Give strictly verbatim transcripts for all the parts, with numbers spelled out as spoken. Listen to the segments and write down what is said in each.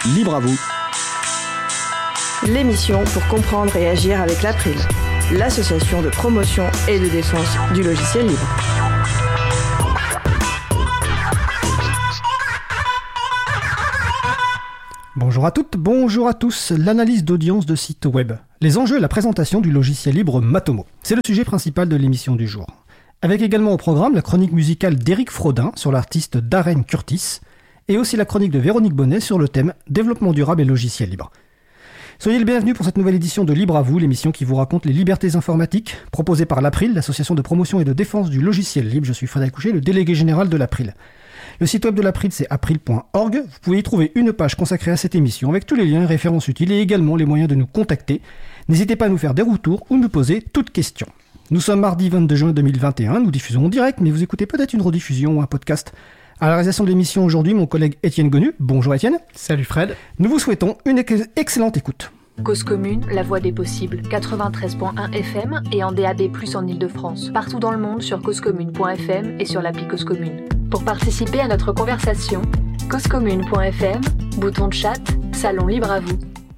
Libre à vous. L'émission pour comprendre et agir avec l'April, l'association de promotion et de défense du logiciel libre. Bonjour à toutes, bonjour à tous. L'analyse d'audience de sites web. Les enjeux et la présentation du logiciel libre Matomo. C'est le sujet principal de l'émission du jour. Avec également au programme la chronique musicale d'Éric Frodin sur l'artiste Darren Curtis et aussi la chronique de Véronique Bonnet sur le thème développement durable et logiciel libre. Soyez le bienvenu pour cette nouvelle édition de Libre à vous, l'émission qui vous raconte les libertés informatiques, proposée par l'April, l'association de promotion et de défense du logiciel libre. Je suis Frédéric Couchet, le délégué général de l'April. Le site web de l'April, c'est april point org. Vous pouvez y trouver une page consacrée à cette émission avec tous les liens et références utiles et également les moyens de nous contacter. N'hésitez pas à nous faire des retours ou nous poser toutes questions. Nous sommes mardi vingt-deux juin deux mille vingt et un, nous diffusons en direct, mais vous écoutez peut-être une rediffusion ou un podcast. À la réalisation de l'émission aujourd'hui, mon collègue Étienne Gonu. Bonjour Étienne. Salut Fred. Nous vous souhaitons une ex- excellente écoute. Cause commune, la voix des possibles, quatre-vingt-treize virgule un F M et en D A B plus, en Ile-de-France. Partout dans le monde sur cause commune point F M et sur l'appli Cause Commune. Pour participer à notre conversation, cause commune point F M, bouton de chat, salon libre à vous.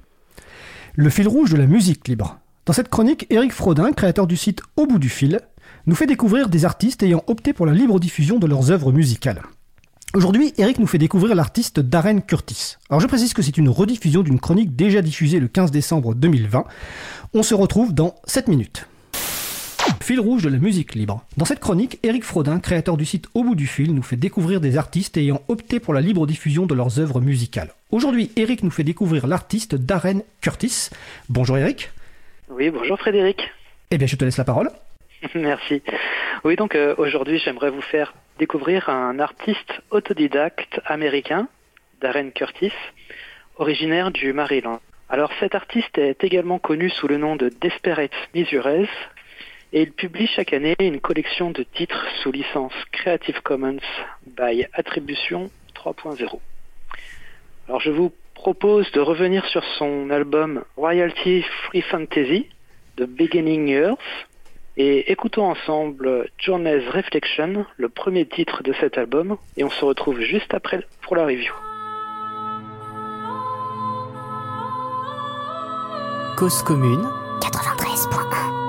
Le fil rouge de la musique libre. Dans cette chronique, Éric Frodin, créateur du site Au bout du fil, nous fait découvrir des artistes ayant opté pour la libre diffusion de leurs œuvres musicales. Aujourd'hui, Éric nous fait découvrir l'artiste Darren Curtis. Alors je précise que c'est une rediffusion d'une chronique déjà diffusée le quinze décembre deux mille vingt. On se retrouve dans sept minutes. Fil rouge de la musique libre. Dans cette chronique, Éric Frodin, créateur du site Au bout du fil, nous fait découvrir des artistes ayant opté pour la libre diffusion de leurs œuvres musicales. Aujourd'hui, Éric nous fait découvrir l'artiste Darren Curtis. Bonjour Éric. Oui, bonjour Frédéric. Eh bien, je te laisse la parole. Merci. Oui, donc euh, aujourd'hui, j'aimerais vous faire découvrir un artiste autodidacte américain, Darren Curtis, originaire du Maryland. Alors, cet artiste est également connu sous le nom de Desperate Measures et il publie chaque année une collection de titres sous licence Creative Commons by Attribution trois point zéro. Alors, je vous propose de revenir sur son album Royalty Free Fantasy, The Beginning Years, et écoutons ensemble Journey's Reflection, le premier titre de cet album, et on se retrouve juste après pour la review. Cause commune quatre-vingt-treize virgule un.